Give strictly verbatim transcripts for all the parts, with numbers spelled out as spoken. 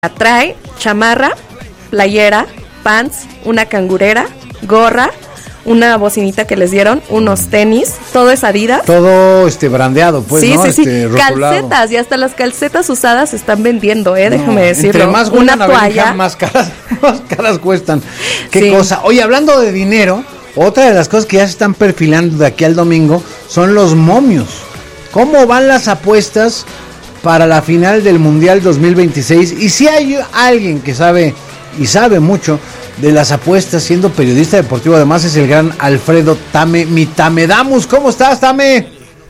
Trae chamarra, playera, pants, una cangurera, gorra, una bocinita que les dieron, unos tenis, todo es Adidas. Todo este brandeado, pues, sí, ¿no? Sí, este, sí, rotulado. Calcetas, y hasta las calcetas usadas se están vendiendo, eh, No, déjame decirlo. Entre más una toalla, toalla, más caras, más caras cuestan. Qué Sí. cosa. Oye, hablando de dinero, otra de las cosas que ya se están perfilando de aquí al domingo son los momios. ¿Cómo van las apuestas para la final del Mundial dos mil veintiséis? Y si hay alguien que sabe y sabe mucho de las apuestas, siendo periodista deportivo, además es el gran Alfredo Tame, mi Tamedamus. ¿Cómo estás, Tame?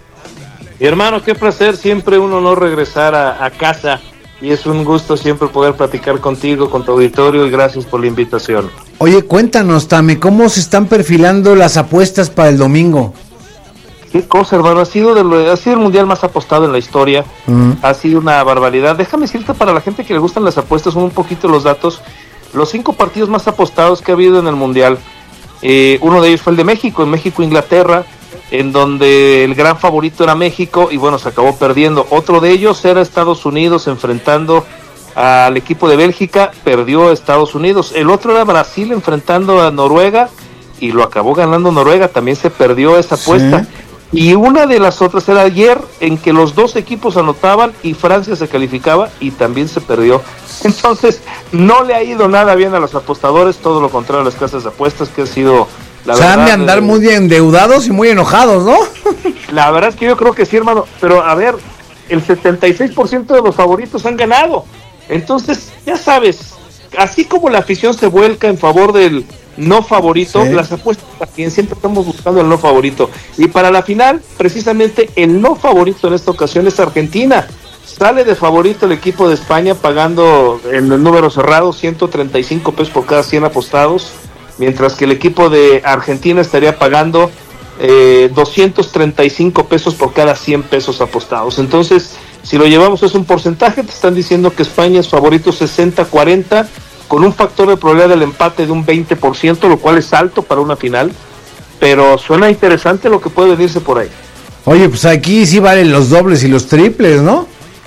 Mi hermano, qué placer, siempre un honor regresar a, a casa, y es un gusto siempre poder platicar contigo, con tu auditorio, y gracias por la invitación. Oye, cuéntanos, Tame, ¿cómo se están perfilando las apuestas para el domingo? Qué cosa, hermano, ha sido, de lo, ha sido el mundial más apostado en la historia, uh-huh. Ha sido una barbaridad. Déjame decirte, para la gente que le gustan las apuestas, un poquito los datos. Los cinco partidos más apostados que ha habido en el mundial, eh, uno de ellos fue el de México, en México-Inglaterra, en donde el gran favorito era México, y bueno, se acabó perdiendo. Otro de ellos era Estados Unidos enfrentando al equipo de Bélgica, perdió Estados Unidos. El otro era Brasil enfrentando a Noruega, y lo acabó ganando Noruega, también se perdió esa apuesta. Sí. Y una de las otras era ayer, en que los dos equipos anotaban y Francia se calificaba, y también se perdió. Entonces, no le ha ido nada bien a los apostadores, todo lo contrario a las casas de apuestas, que ha sido, la o sea, verdad... han de andar eh, muy endeudados y muy enojados, ¿no? La verdad es que yo creo que sí, hermano, pero a ver, el setenta y seis por ciento de los favoritos han ganado. Entonces, ya sabes, así como la afición se vuelca en favor del no favorito, sí. Las apuestas también, siempre estamos buscando el no favorito. Y para la final, precisamente, el no favorito en esta ocasión es Argentina. Sale de favorito el equipo de España pagando en el número cerrado ciento treinta y cinco pesos por cada cien apostados, mientras que el equipo de Argentina estaría pagando eh, doscientos treinta y cinco pesos por cada cien pesos apostados. Entonces, si lo llevamos es un porcentaje, te están diciendo que España es favorito sesenta cuarenta, con un factor de probabilidad del empate de un veinte por ciento, lo cual es alto para una final, pero suena interesante lo que puede venirse por ahí. Oye, pues aquí sí valen los dobles y los triples, ¿no?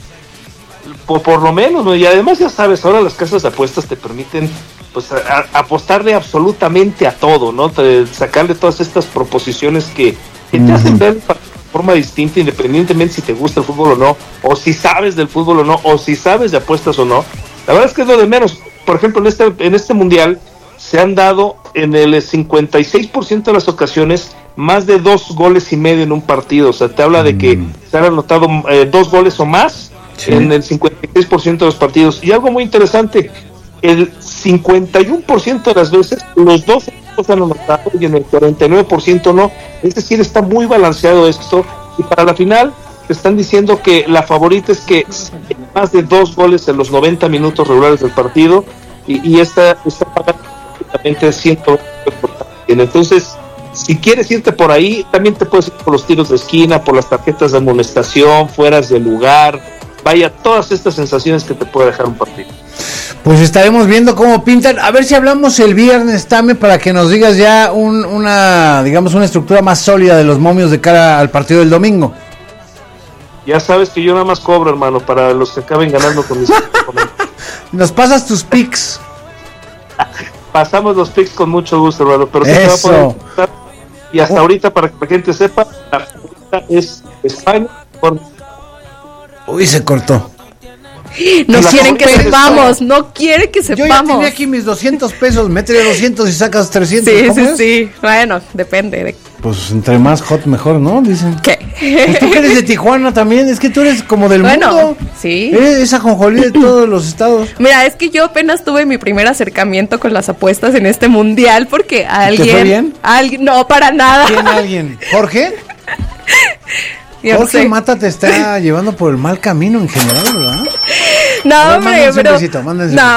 Por, por lo menos, ¿no? Y además ya sabes, ahora las casas de apuestas te permiten pues a, a apostarle absolutamente a todo, ¿no? Te, sacarle todas estas proposiciones que, que uh-huh. te hacen ver de forma distinta, independientemente si te gusta el fútbol o no, o si sabes del fútbol o no, o si sabes de apuestas o no. La verdad es que es lo de menos. Por ejemplo, en este, en este mundial se han dado en el cincuenta y seis por ciento de las ocasiones más de dos goles y medio en un partido. O sea, te habla de que uh-huh. se han anotado eh, dos goles o más. Sí. En el cincuenta y seis por ciento de los partidos. Y algo muy interesante, el cincuenta y uno por ciento de las veces los dos equipos han anotado y en el cuarenta y nueve por ciento no. Es decir, está muy balanceado esto. Y para la final te están diciendo que la favorita es que más de dos goles en los noventa minutos regulares del partido, y, y esta está pagando prácticamente ciento veinte por ciento. Entonces, si quieres irte por ahí, también te puedes ir por los tiros de esquina, por las tarjetas de amonestación, fueras de lugar. Vaya, todas estas sensaciones que te puede dejar un partido. Pues estaremos viendo cómo pintan. A ver si hablamos el viernes, Tame, para que nos digas ya un, una, digamos, una estructura más sólida de los momios de cara al partido del domingo. Ya sabes que yo nada más cobro, hermano, para los que acaben ganando con mis... Nos pasas tus picks. Pasamos los picks con mucho gusto, hermano, pero sí te va a poder gustar. Y hasta oh. ahorita, para que la gente sepa, la favorita es España por... Uy, se cortó. No quieren que sepamos, no quiere que sepamos. Yo ya tenía aquí mis doscientos pesos, métele doscientos y sacas trescientos. Sí, ¿Cómo sí, es? sí, bueno, depende de... Pues entre más hot mejor, ¿no? Dicen. ¿Qué? Pues tú que eres de Tijuana también, es que tú eres como del bueno, mundo. Sí. Eres esa ajonjolí de todos los estados. Mira, es que yo apenas tuve mi primer acercamiento con las apuestas en este mundial porque alguien... ¿Te fue bien? Alguien, no, para nada. ¿Quién alguien? ¿Jorge? Yo Jorge sé. Mata te está llevando por el mal camino en general, ¿verdad? No, ver, hombre, pero... Un besito, mándense no.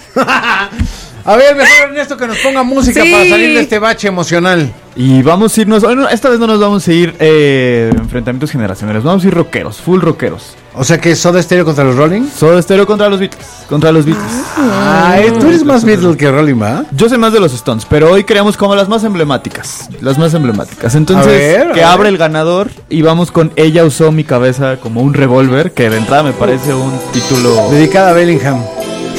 A ver, mejor Ernesto que nos ponga música sí. para salir de este bache emocional. Y vamos a irnos, bueno, esta vez no nos vamos a ir eh, enfrentamientos generacionales, vamos a ir rockeros, full rockeros. O sea que Soda Stereo contra los Rolling. Soda Stereo contra los Beatles, contra los Beatles. Ah, ah, tú eres más Beatles que Rolling, ¿va? Yo soy más de los Stones, pero hoy creamos como las más emblemáticas, las más emblemáticas. Entonces, ver, que abre el ganador y vamos con Ella usó mi cabeza como un revólver, que de entrada me parece un título dedicado a Bellingham.